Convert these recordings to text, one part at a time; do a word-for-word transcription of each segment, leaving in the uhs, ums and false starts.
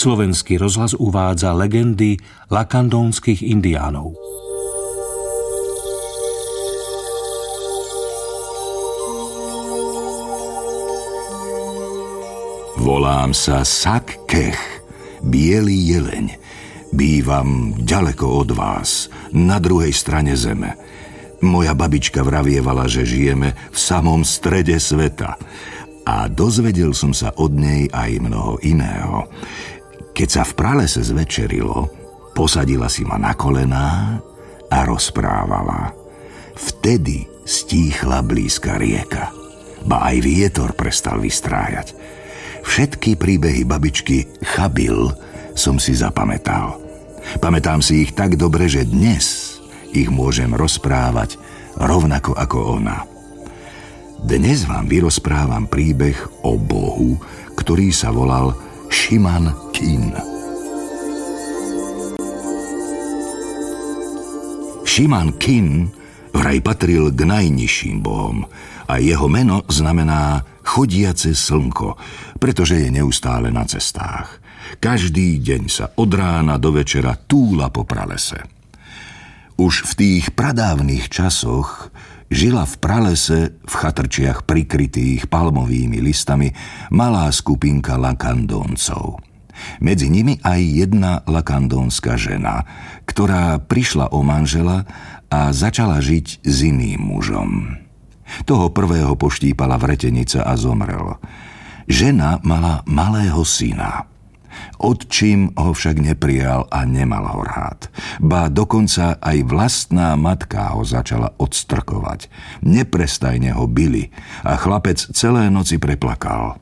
Slovenský rozhlas uvádza legendy lakandónskych indiánov. Volám sa Sak Kech, biely jeleň. Bývam ďaleko od vás, na druhej strane zeme. Moja babička vravievala, že žijeme v samom strede sveta. A dozvedel som sa od nej aj mnoho iného. Keď sa v pralese zvečerilo, posadila si ma na kolená a rozprávala. Vtedy stíchla blízka rieka. Ba aj vietor prestal vystrájať. Všetky príbehy babičky Chabil som si zapamätal. Pamätám si ich tak dobre, že dnes ich môžem rozprávať rovnako ako ona. Dnes vám vyrozprávam príbeh o bohu, ktorý sa volal Šiman Kin. Šiman Kin vraj patril k najnižším bohom a jeho meno znamená chodiace slnko, pretože je neustále na cestách. Každý deň sa od rána do večera túla po pralese. Už v tých pradávnych časoch žila v pralese v chatrčiach prikrytých palmovými listami malá skupinka lakandóncov. Medzi nimi aj jedna lakandónska žena, ktorá prišla o manžela a začala žiť s iným mužom. Toho prvého poštípala vretenica a zomrel. Žena mala malého syna. Otčím ho však neprijal a nemal ho rád. Ba dokonca aj vlastná matka ho začala odstrkovať. Neprestajne ho bili a chlapec celé noci preplakal.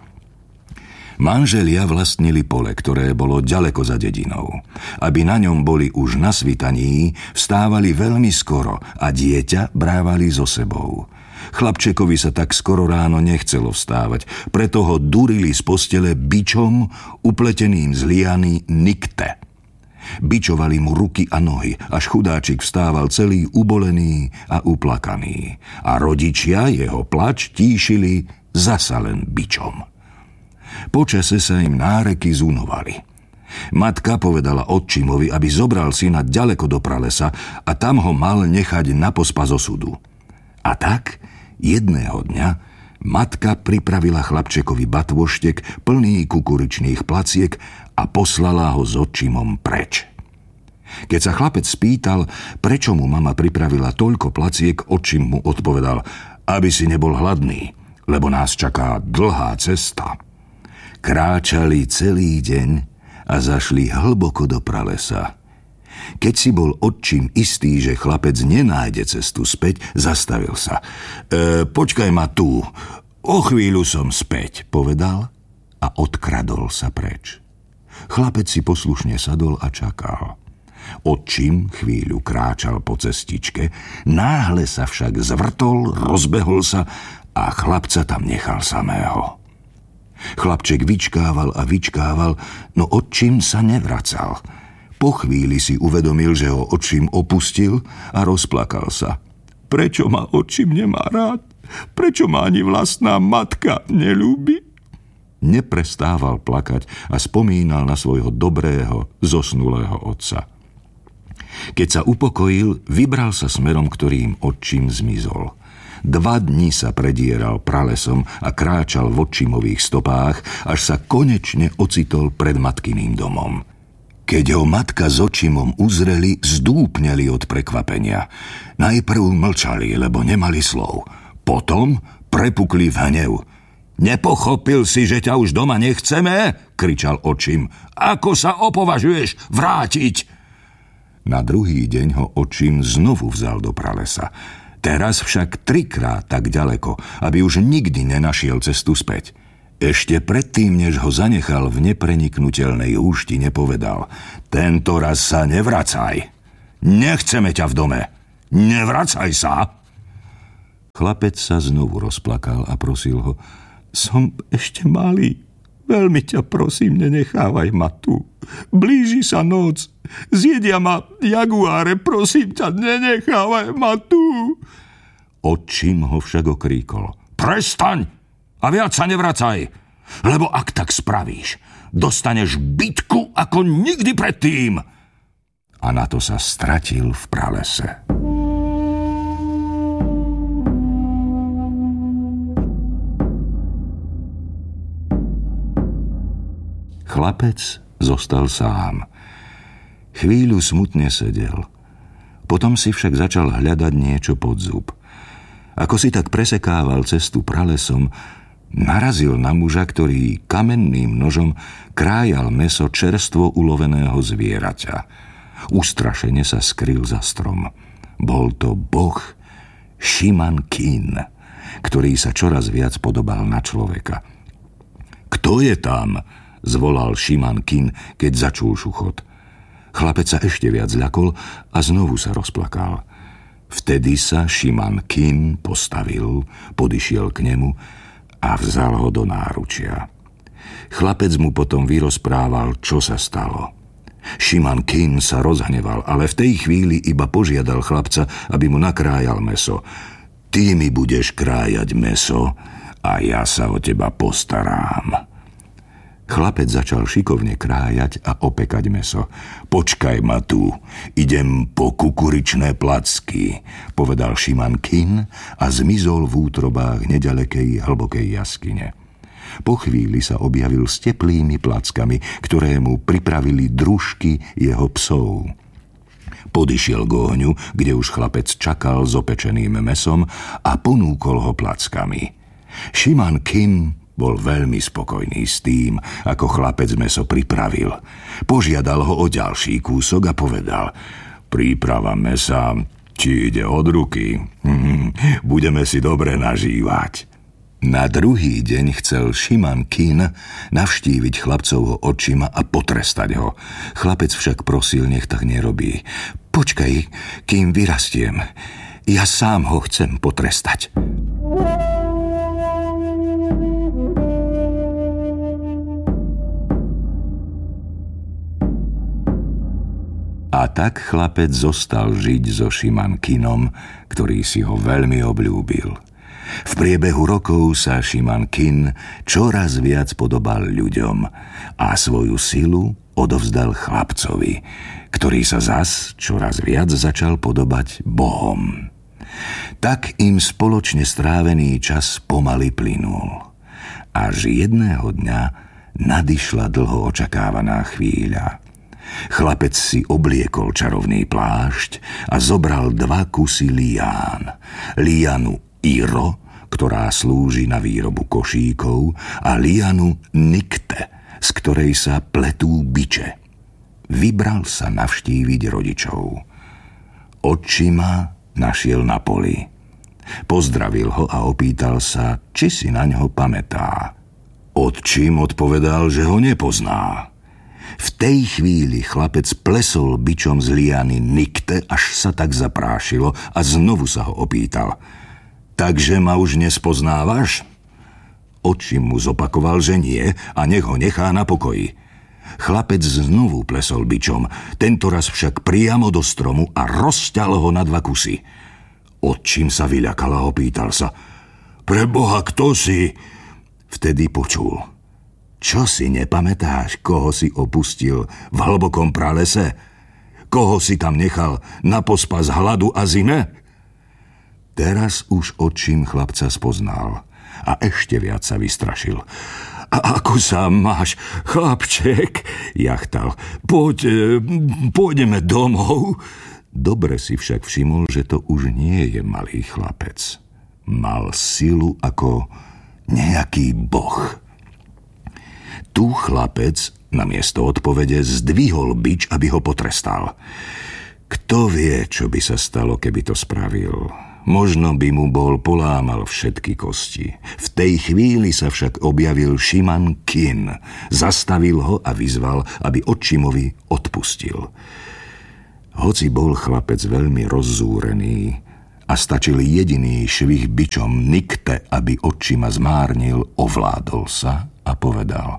Manželia vlastnili pole, ktoré bolo ďaleko za dedinou. Aby na ňom boli už na svitaní, vstávali veľmi skoro a dieťa brávali so sebou. Chlapčekovi sa tak skoro ráno nechcelo vstávať, preto ho durili z postele bičom upleteným z liany nikte. Bičovali mu ruky a nohy, až chudáčik vstával celý ubolený a uplakaný. A rodičia jeho plač tíšili zasa len bičom. Počase sa im náreky zunovali. Matka povedala otčimovi, aby zobral syna ďaleko do pralesa a tam ho mal nechať na pospas osudu. A tak jedného dňa matka pripravila chlapčekovi batvoštek plný kukuričných placiek a poslala ho s otčimom preč. Keď sa chlapec spýtal, prečo mu mama pripravila toľko placiek, otčim mu odpovedal, aby si nebol hladný, lebo nás čaká dlhá cesta. Kráčali celý deň a zašli hlboko do pralesa. Keď si bol otčím istý, že chlapec nenájde cestu späť, zastavil sa. E, počkaj ma tu, o chvíľu som späť, povedal a odkradol sa preč. Chlapec si poslušne sadol a čakal. Otčím chvíľu kráčal po cestičke, náhle sa však zvrtol, rozbehol sa a chlapca tam nechal samého. Chlapček vyčkával a vyčkával, no otčím sa nevracal. Po chvíli si uvedomil, že ho otčím opustil a rozplakal sa. Prečo ma otčím nemá rád? Prečo ma ani vlastná matka neľúbi? Neprestával plakať a spomínal na svojho dobrého, zosnulého otca. Keď sa upokojil, vybral sa smerom, ktorým otčím zmizol. Dva dni sa predieral pralesom a kráčal v otčimových stopách, až sa konečne ocitol pred matkyným domom. Keď ho matka s otčimom uzreli, zdúpneli od prekvapenia. Najprv mlčali, lebo nemali slov. Potom prepukli v hnev. Nepochopil si, že ťa už doma nechceme? Kričal otčim. Ako sa opovažuješ vrátiť? Na druhý deň ho otčim znovu vzal do pralesa. Teraz však trikrát tak ďaleko, aby už nikdy nenašiel cestu späť. Ešte predtým, než ho zanechal v nepreniknutelnej húšti, nepovedal: Tento raz sa nevracaj. Nechceme ťa v dome. Nevracaj sa. Chlapec sa znovu rozplakal a prosil ho: Som ešte malý. Veľmi ťa prosím, nenechávaj ma tu. Blíži sa noc. Zjedia ma jaguáre, prosím ťa, nenechávaj ma tu. Otčím ho však okríkol: Prestaň a viac sa nevracaj. lebo ak tak spravíš, dostaneš bitku ako nikdy predtým. A na to sa stratil v pralese. Chlapec zostal sám. Chvíľu smutne sedel. Potom si však začal hľadať niečo pod zub. Ako si tak presekával cestu pralesom, narazil na muža, ktorý kamenným nožom krájal mäso čerstvo uloveného zvieraťa. Ustrašene sa skryl za strom. Bol to boh Shaman Kin, ktorý sa čoraz viac podobal na človeka. Kto je tam? Zvolal Shaman Kin, keď začul šuchot. Chlapec sa ešte viac ľakol a znovu sa rozplakal. Vtedy sa Shaman Kin postavil, podišiel k nemu a vzal ho do náručia. Chlapec mu potom vyrozprával, čo sa stalo. Shaman Kin sa rozhneval, ale v tej chvíli iba požiadal chlapca, aby mu nakrájal mäso. Ty mi budeš krájať mäso a ja sa o teba postarám. Chlapec začal šikovne krájať a opekať mäso. Počkaj ma tu, idem po kukuričné placky, povedal Shaman Kin a zmizol v útrobách nedalekej hlbokej jaskyne. Po chvíli sa objavil s teplými plackami, ktoré mu pripravili družky jeho psov. Podišiel k ohňu, kde už chlapec čakal s opečeným mäsom a ponúkol ho plackami. Shaman Kin bol veľmi spokojný s tým, ako chlapec mäso pripravil. Požiadal ho o ďalší kúsok a povedal: príprava mäsa ti ide od ruky. Budeme si dobre nažívať. Na druhý deň chcel Shaman Kin navštíviť chlapcovho očima a potrestať ho. Chlapec však prosil, nech tak nerobí. Počkaj, kým vyrastiem. Ja sám ho chcem potrestať. A tak chlapec zostal žiť so Shaman Kinom, ktorý si ho veľmi obľúbil. V priebehu rokov sa Shaman Kin čoraz viac podobal ľuďom a svoju silu odovzdal chlapcovi, ktorý sa zas čoraz viac začal podobať bohom. Tak im spoločne strávený čas pomaly plynul. Až jedného dňa nadišla dlho očakávaná chvíľa. Chlapec si obliekol čarovný plášť a zobral dva kusy lián. Lianu Iro, ktorá slúži na výrobu košíkov, a lianu Nikte, z ktorej sa pletú biče. Vybral sa navštíviť rodičov. Otčima našiel na poli. Pozdravil ho a opýtal sa, či si na ňo pamätá. Otčim odpovedal, že ho nepozná. V tej chvíli chlapec plesol bičom z liany Nikte, až sa tak zaprášilo, a znovu sa ho opýtal: takže ma už nespoznávaš? Otčim mu zopakoval, že nie a nech ho nechá na pokoji. Chlapec znovu plesol bičom, tentoraz však priamo do stromu, a rozťal ho na dva kusy. Otčim sa vyľakal a opýtal sa: preboha, kto si? Vtedy počul: čo si nepamätáš, koho si opustil v hlbokom pralese? Koho si tam nechal na pospas hladu a zime? Teraz už otčím chlapca spoznal a ešte viac sa vystrašil. A ako sa máš, chlapček? Jachtal. Poď, pôjdeme domov. Dobre si však všimol, že to už nie je malý chlapec. Mal silu ako nejaký boh. Tu chlapec namiesto odpovede zdvihol bič, aby ho potrestal. Kto vie, čo by sa stalo, keby to spravil? Možno by mu bol polámal všetky kosti. V tej chvíli sa však objavil Shaman Kin. Zastavil ho a vyzval, aby otčimovi odpustil. Hoci bol chlapec veľmi rozzúrený a stačil jediný švih bičom Nikte, aby otčima zmárnil, ovládol sa a povedal: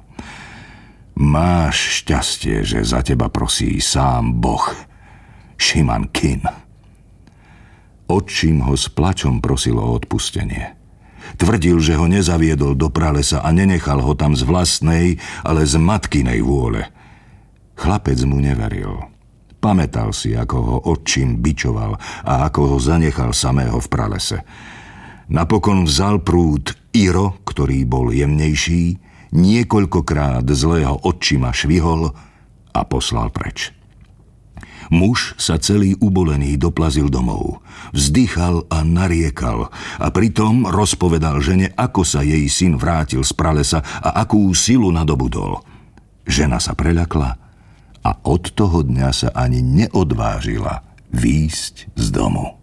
máš šťastie, že za teba prosí sám boh Shaman Kin. Otčím ho s plačom prosil o odpustenie. Tvrdil, že ho nezaviedol do pralesa a nenechal ho tam z vlastnej, ale z matkinej vôle. Chlapec mu neveril. Pamätal si, ako ho otčím bičoval a ako ho zanechal samého v pralese. Napokon vzal prúd Iro, ktorý bol jemnejší, niekoľkokrát zlého otčima švihol a poslal preč. Muž sa celý ubolený doplazil domov. Vzdychal a nariekal a pritom rozpovedal žene, ako sa jej syn vrátil z pralesa a akú silu nadobudol. Žena sa preľakla a od toho dňa sa ani neodvážila výjsť z domu.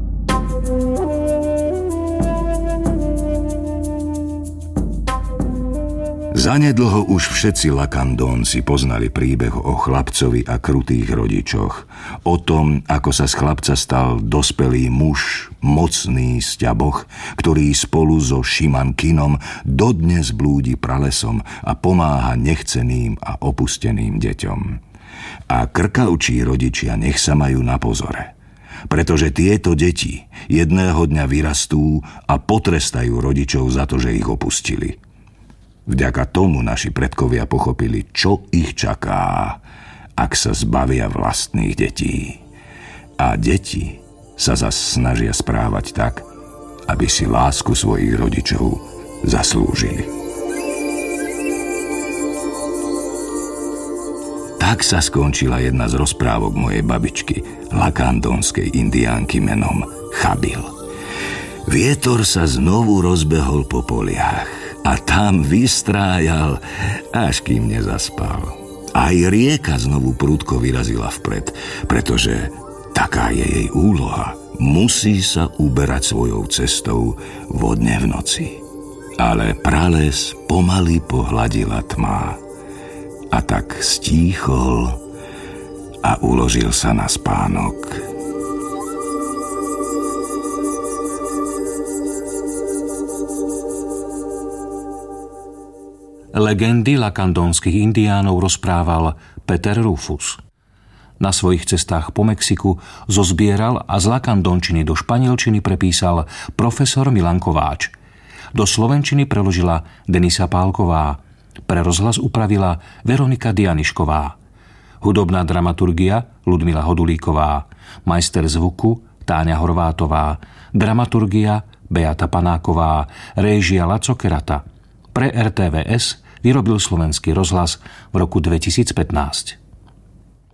Zanedlho už všetci Lakandónci poznali príbeh o chlapcovi a krutých rodičoch. O tom, ako sa z chlapca stal dospelý muž, mocný sťaboch, ktorý spolu so Šimankinom dodnes blúdi pralesom a pomáha nechceným a opusteným deťom. A krkavčí rodičia nech sa majú na pozore. Pretože tieto deti jedného dňa vyrastú a potrestajú rodičov za to, že ich opustili. Vďaka tomu naši predkovia pochopili, čo ich čaká, ak sa zbavia vlastných detí. A deti sa zas snažia správať tak, aby si lásku svojich rodičov zaslúžili. Tak sa skončila jedna z rozprávok mojej babičky, lakandónskej indiánky menom Chabil. Vietor sa znovu rozbehol po poliach a tam vystrájal, až kým nezaspal. Aj rieka znovu prudko vyrazila vpred, pretože taká je jej úloha. Musí sa uberať svojou cestou vodne v noci. Ale prales pomaly pohladila tma. A tak stíchol a uložil sa na spánok. Legendy lakandónskych indiánov rozprával Peter Rufus. Na svojich cestách po Mexiku zozbieral a z lakandónčiny do španielčiny prepísal profesor Milan Kováč. Do slovenčiny preložila Denisa Pálková. Pre rozhlas upravila Veronika Dianišková. Hudobná dramaturgia Ludmila Hodulíková. Majster zvuku Táňa Horvátová. Dramaturgia Beata Panáková. Réžia Laco Kerata. Pre er té vé es vyrobil Slovenský rozhlas v roku dvetisícpätnásť.